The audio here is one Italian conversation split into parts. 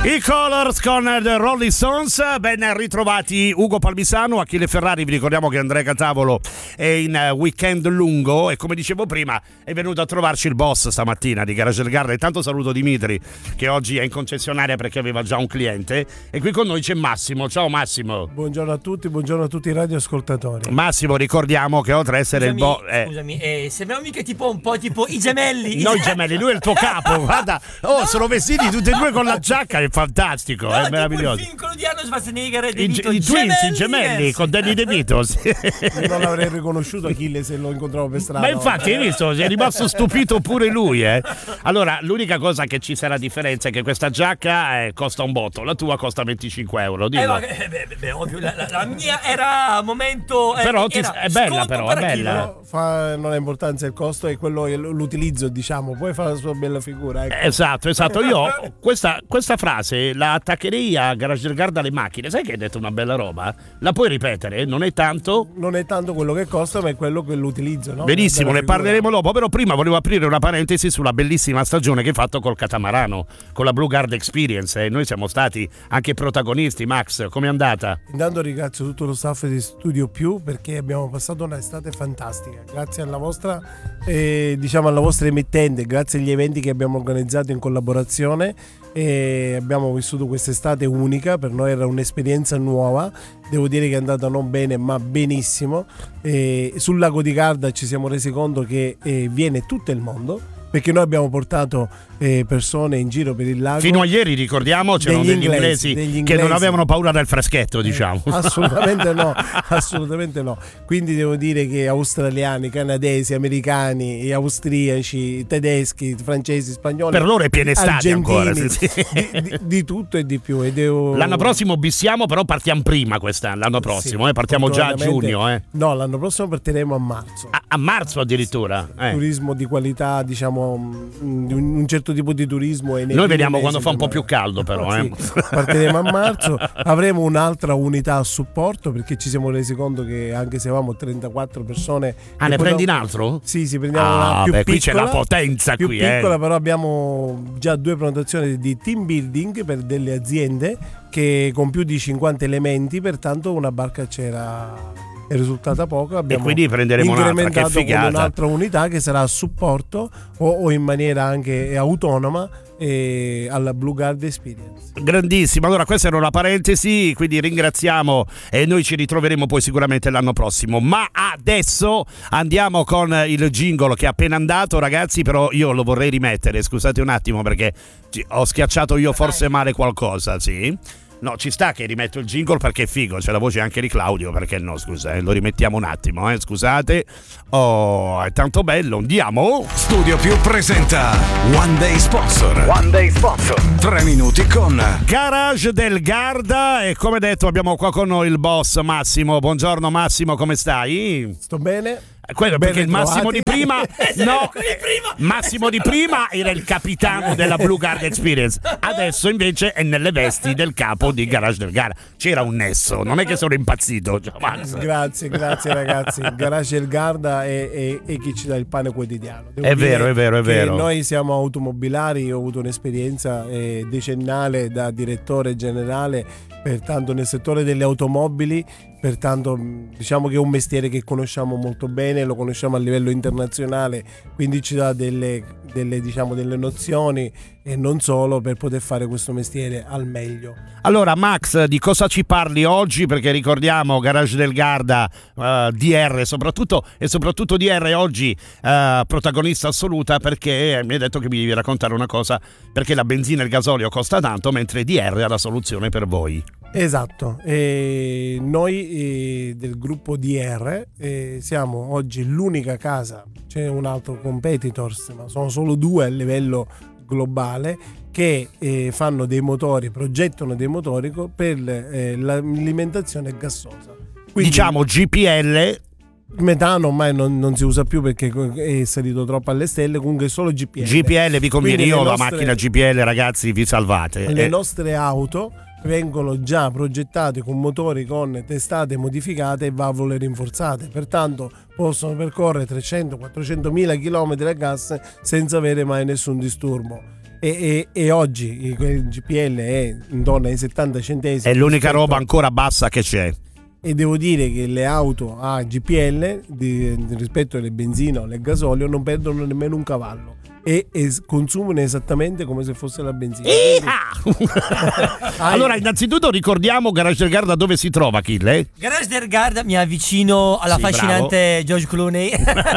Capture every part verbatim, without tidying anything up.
I Colors con The Rolling Stones, ben ritrovati Ugo Palmisano, Achille Ferrari. Vi ricordiamo che Andrea Catavolo è in weekend lungo e come dicevo prima è venuto a trovarci il boss stamattina di Garage del Garda. Intanto saluto Dimitri che oggi è in concessionaria perché aveva già un cliente e qui con noi c'è Massimo. Ciao Massimo. Buongiorno a tutti, buongiorno a tutti i radioascoltatori. Massimo, ricordiamo che oltre a essere scusami, il boss eh. Scusami, eh, sembriamo mica tipo un po' tipo i gemelli. No, i gemelli, lui è il tuo capo. Guarda, oh, no. Sono vestiti tutti e due con la giacca, è fantastico, no, è meraviglioso. Il film quello di Arnold Schwarzenegger e De I, Vito, i twins, i gemelli yes. con Danny De Vito. Sì. Io non l'avrei riconosciuto Achille se lo incontravo per strada. Ma infatti, hai visto, si è rimasto stupito pure lui, eh. Allora, l'unica cosa che ci sarà differenza è che questa giacca eh, costa un botto, la tua costa venticinque euro. Dillo. Eh, ma, eh, beh, beh, ovvio, la, la, la mia era momento. Eh, però ti, era è bella, però è bella. No, fa, non ha importanza il costo, è quello l'utilizzo, diciamo. Poi fa la sua bella figura. Ecco. Esatto, esatto. Io questa, questa frase la attaccherei a Garage del Garda alle macchine. Sai che hai detto una bella roba? La puoi ripetere? Non è tanto? Non è tanto quello che costa, ma è quello che l'utilizzo, no? Benissimo, ne parleremo dopo. Però prima volevo aprire una parentesi sulla bellissima stagione che hai fatto col catamarano, con la Blue Guard Experience. E noi siamo stati anche protagonisti. Max, com'è andata? Intanto ringrazio tutto lo staff di Studio Più perché abbiamo passato un'estate fantastica. Grazie alla vostra, eh, diciamo alla vostra emittente, grazie agli eventi che abbiamo organizzato in collaborazione. E abbiamo vissuto quest'estate unica, per noi era un'esperienza nuova, devo dire che è andata non bene ma benissimo. E sul lago di Garda ci siamo resi conto che eh, viene tutto il mondo, perché noi abbiamo portato eh, persone in giro per il lago. Fino a ieri, ricordiamo, c'erano degli, degli, inglesi, inglesi degli inglesi che non avevano paura del freschetto, diciamo. Eh, assolutamente no, assolutamente no. Quindi devo dire che australiani, canadesi, americani, e austriaci, tedeschi, francesi, spagnoli, per loro è piena estate ancora. Sì, sì. Di, di, di tutto e di più. E devo... L'anno prossimo bissiamo, però partiamo prima quest'anno, l'anno prossimo, sì, eh, partiamo già a giugno. Eh. No, l'anno prossimo partiremo a marzo. A, a marzo addirittura? Sì, eh. Turismo di qualità, diciamo, un certo tipo di turismo. Noi vediamo quando fa un po' più caldo, però. Sì, eh. Partiremo a marzo, avremo un'altra unità a supporto perché ci siamo resi conto che anche se avevamo trentaquattro persone. Ah, ne prendi un altro? Sì, sì, prendiamo ah, una più beh, piccola. Qui c'è la potenza più qui, piccola, eh. però abbiamo già due prenotazioni di team building per delle aziende che con più di cinquanta elementi, pertanto una barca c'era. È risultata poco, abbiamo e quindi prenderemo un'altra, che figata. Con un'altra unità che sarà a supporto o, o in maniera anche autonoma eh, alla Blue Guard Experience. Grandissimo, allora questa era una parentesi, quindi ringraziamo e noi ci ritroveremo poi sicuramente l'anno prossimo, ma adesso andiamo con il jingle che è appena andato, ragazzi, però io lo vorrei rimettere, scusate un attimo perché ho schiacciato io forse male qualcosa, sì? No, ci sta che rimetto il jingle perché è figo, c'è la voce anche di Claudio, perché no, scusa, eh, lo rimettiamo un attimo, eh, scusate. Oh, è tanto bello, andiamo! Studio Più presenta One Day Sponsor. One Day Sponsor. Tre minuti con Garage del Garda e come detto abbiamo qua con noi il boss Massimo. Buongiorno Massimo, come stai? Sto bene. Quello perché il Massimo di prima no, di prima. Massimo di prima era il capitano della Blue Guard Experience, adesso invece è nelle vesti del capo di Garage del Garda. C'era un nesso, non è che sono impazzito. Grazie, grazie ragazzi. Garage del Garda è, è, è chi ci dà il pane quotidiano. Devo è vero, è vero, è vero. Noi siamo automobilari, io ho avuto un'esperienza eh, decennale da direttore generale, pertanto nel settore delle automobili. Pertanto diciamo che è un mestiere che conosciamo molto bene, lo conosciamo a livello internazionale, quindi ci dà delle, delle, diciamo, delle nozioni e non solo per poter fare questo mestiere al meglio. Allora Max, di cosa ci parli oggi? Perché ricordiamo Garage del Garda, uh, D R soprattutto, e soprattutto D R oggi uh, protagonista assoluta, perché mi hai detto che mi devi raccontare una cosa, perché la benzina e il gasolio costa tanto mentre D R ha la soluzione per voi. Esatto, e noi eh, del gruppo D R eh, siamo oggi l'unica casa, c'è un altro competitors, ma sono solo due a livello globale che eh, fanno dei motori, progettano dei motori per eh, l'alimentazione gassosa. Quindi, diciamo G P L. Metano ormai non, non si usa più perché è salito troppo alle stelle, comunque solo G P L. G P L vi conviene, io ho nostre, la macchina G P L, ragazzi, vi salvate. Le eh. nostre auto vengono già progettate con motori con testate modificate e valvole rinforzate, pertanto possono percorrere trecento quattrocento mila chilometri a gas senza avere mai nessun disturbo. e, e, e oggi il G P L è intorno ai settanta centesimi. È l'unica rispetto... roba ancora bassa che c'è. E devo dire che le auto a G P L di, di, rispetto alle benzine o alle gasolio non perdono nemmeno un cavallo e, e consumano esattamente come se fosse la benzina. Quindi... Allora, innanzitutto ricordiamo Garage del Garda dove si trova, Achille? Garage del Garda mi avvicino alla Sì, affascinante bravo. George Clooney.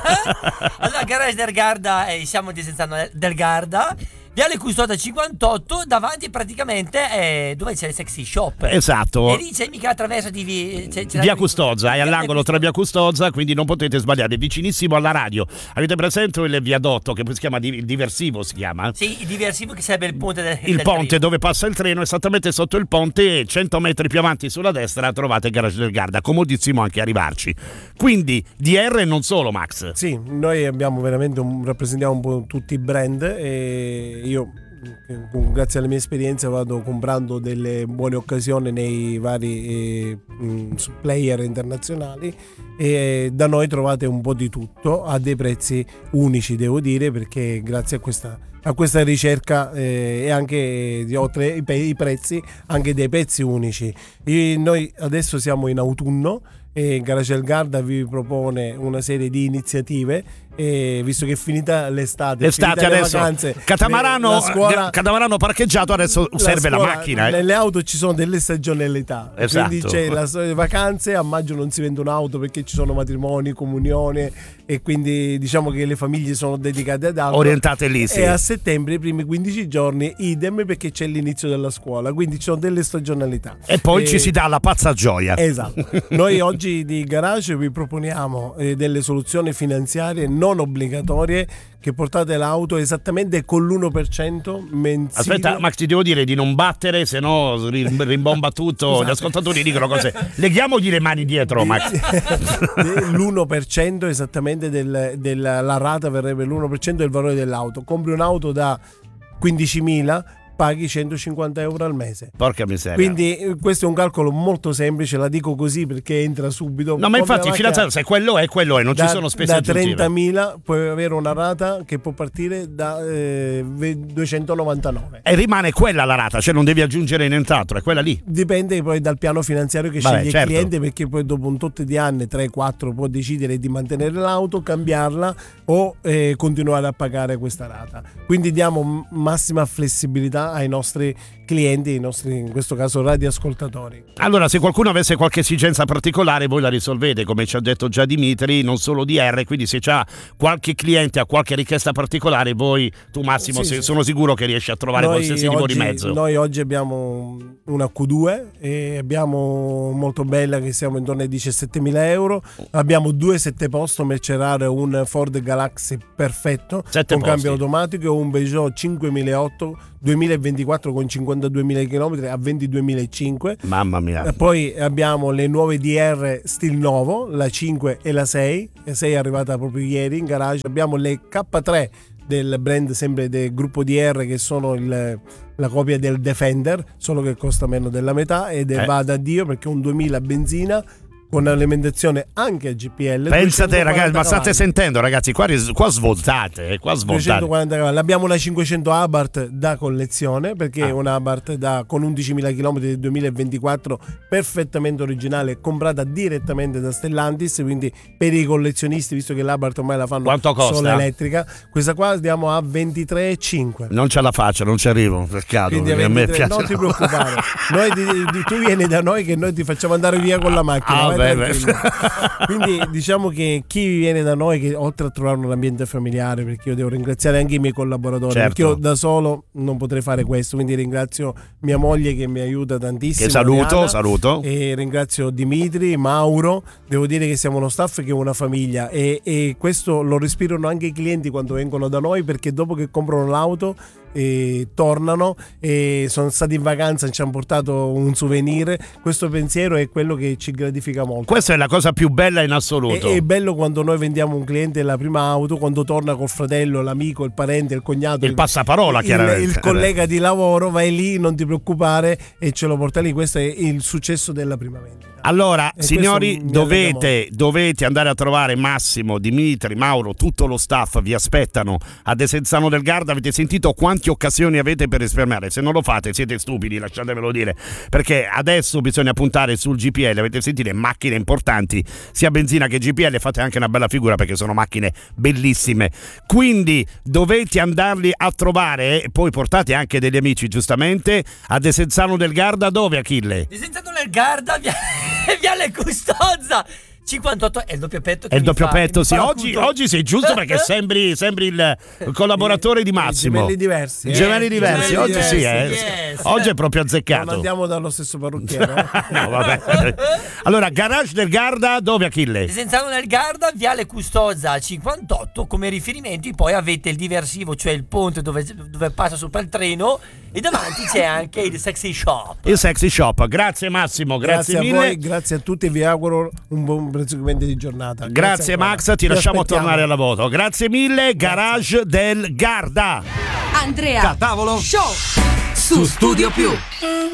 Allora, Garage del Garda, eh, siamo di Senzano del Garda, Viale Custodia cinquantotto, davanti praticamente eh, dove c'è il Sexy Shop. Esatto. E lì c'è mica attraverso di vi, c'è, c'è Via la- Custoza, è Via- all'angolo tra Via Custoza, quindi non potete sbagliare, è vicinissimo alla radio. Avete presente il viadotto che si chiama di- il diversivo si chiama? Sì, il diversivo che sarebbe il ponte del Il del ponte treno. dove passa il treno, esattamente sotto il ponte, cento metri più avanti sulla destra trovate il Garage del Garda, comodissimo anche arrivarci. Quindi D R e non solo, Max. Sì, noi abbiamo veramente un, rappresentiamo un po' tutti i brand e io grazie alle mie esperienze vado comprando delle buone occasioni nei vari eh, mh, player internazionali e da noi trovate un po' di tutto a dei prezzi unici, devo dire, perché grazie a questa a questa ricerca eh, e anche eh, oltre i, pe- i prezzi anche dei pezzi unici. E noi adesso siamo in autunno e Garage del Garda vi propone una serie di iniziative e visto che è finita l'estate, L'estate finita le adesso, vacanze, catamarano, le- la scuola, catamarano parcheggiato, adesso serve la, scuola- macchina. eh. Nelle auto ci sono delle stagionalità, Esatto. quindi c'è la le vacanze, a maggio non si vende un'auto perché ci sono matrimoni, comunioni e quindi diciamo che le famiglie sono dedicate ad auto. Orientate lì, sì. E a settembre, i primi quindici giorni, idem perché c'è l'inizio della scuola, quindi ci sono delle stagionalità. E poi E- ci si dà la pazza gioia. Esatto. Noi oggi di Garage vi proponiamo eh, delle soluzioni finanziarie non obbligatorie che portate l'auto esattamente con l'uno per cento mensile. Aspetta, Max, ti devo dire di non battere, se no rim- rimbomba tutto. Scusate. Gli ascoltatori dicono cose. Leghiamogli le mani dietro, Max. l'uno per cento esattamente del, della la rata verrebbe l'uno per cento del valore dell'auto. Compri un'auto da quindicimila, paghi centocinquanta euro al mese. Porca miseria. Quindi eh, questo è un calcolo molto semplice, la dico così perché entra subito. No, ma Compri infatti, la macchina fidanzato, se quello è, quello è, non da, ci sono spese da aggiuntive. trentamila puoi avere una rata che può partire da eh, duecentonovantanove. E rimane quella la rata, cioè non devi aggiungere nient'altro, è quella lì. Dipende poi dal piano finanziario che Vabbè, sceglie certo. il cliente, perché poi dopo un tot di anni, tre quattro, può decidere di mantenere l'auto, cambiarla o eh, continuare a pagare questa rata. Quindi diamo m- massima flessibilità ai nostri clienti, i nostri, in questo caso radioascoltatori. Allora, se qualcuno avesse qualche esigenza particolare, voi la risolvete, come ci ha detto già Dimitri, non solo D R, quindi se c'ha qualche cliente ha qualche richiesta particolare, voi, tu Massimo, Sì, se- sì. sono sicuro che riesci a trovare Noi qualsiasi tipo di oggi- mezzo. Noi oggi abbiamo una Q due e abbiamo molto bella che siamo intorno ai diciassettemila euro. Abbiamo due sette posto Mercerare, un Ford Galaxy perfetto Sette con posti. cambio automatico e un Peugeot cinquemilaotto duemilaventiquattro con cinquantaduemila chilometri a ventiduemilacinque. Mamma mia. Eh, Poi abbiamo le nuove D R stil nuovo, la cinque e la sei. La sei è arrivata proprio ieri in garage. Abbiamo le K tre del brand sempre del gruppo D R, che sono il, la copia del Defender, solo che costa meno della metà ed è Eh. va da Dio perché è un duemila benzina con alimentazione anche a G P L. Pensate, ragazzi, ma state cavalli. sentendo, ragazzi, qua, ris- qua svoltate, eh, qua svoltate. duecentoquaranta cavalli. Abbiamo una cinquecento Abarth da collezione, perché Ah. è una Abarth da, con undicimila chilometri del duemilaventiquattro, perfettamente originale, comprata direttamente da Stellantis, quindi per i collezionisti, visto che l'Abarth ormai la fanno Quanto costa? solo elettrica. Questa qua andiamo a ventitré virgola cinque. Non ce la faccio, non ci arrivo, peccato, Quindi a perché a me ventitré, piace. non ti preoccupare, noi ti- ti- tu vieni da noi che noi ti facciamo andare via con la macchina. Ah, vai beh, tranquillo. Quindi diciamo che chi viene da noi, che oltre a trovare un ambiente familiare, perché io devo ringraziare anche i miei collaboratori, Certo. perché io da solo non potrei fare questo, quindi ringrazio mia moglie che mi aiuta tantissimo, Che saluto, Ariana, saluto. e ringrazio Dimitri, Mauro. Devo dire che siamo uno staff che è una famiglia e, e questo lo respirano anche i clienti quando vengono da noi, perché dopo che comprano l'auto e tornano e sono stati in vacanza e ci hanno portato un souvenir. Questo pensiero è quello che ci gratifica molto. Questa è la cosa più bella in assoluto. È, è bello quando noi vendiamo un cliente la prima auto, quando torna col fratello, l'amico, il parente, il cognato, Il passaparola, il- chiaramente. il collega di lavoro, vai lì, non ti preoccupare e ce lo porta lì. Questo è il successo della prima vendita. Allora, E signori, questo mi dovete, dovete andare a trovare Massimo, Dimitri, Mauro, tutto lo staff vi aspettano a Desenzano del Garda. Avete sentito quanti quanti occasioni avete per risparmiare. Se non lo fate siete stupidi, lasciatemelo dire, perché adesso bisogna puntare sul G P L. Avete sentito, macchine importanti, sia benzina che G P L, fate anche una bella figura perché sono macchine bellissime, quindi dovete andarli a trovare. Poi portate anche degli amici, giustamente, a Desenzano del Garda. Dove, Achille? Desenzano del Garda, via, Viale Custozza cinquantotto. È il doppio petto che È il mi doppio fa, petto, mi sì. fa Oggi, acuto. oggi sei giusto perché sembri, sembri il collaboratore di Massimo. Gemelli diversi. eh. Gemelli diversi, Gemelli oggi sì, diversi, eh. yes. Oggi è proprio azzeccato. Non andiamo dallo stesso parrucchiere. eh. No, vabbè. Allora, Garage del Garda, dove, Achille? Desenzano del Garda, Viale Custozza cinquantotto. Come riferimenti poi avete il diversivo, cioè il ponte dove, dove passa sopra il treno, e davanti c'è anche il Sexy Shop. Il Sexy Shop. Grazie Massimo, grazie, Grazie a mille. voi, grazie a tutti e vi auguro un buon proseguimento di giornata. Grazie ancora. Max, ti Vi lasciamo aspettiamo. tornare alla voto. Grazie mille, Garage del Garda. Andrea Da tavolo Show su Studio Più.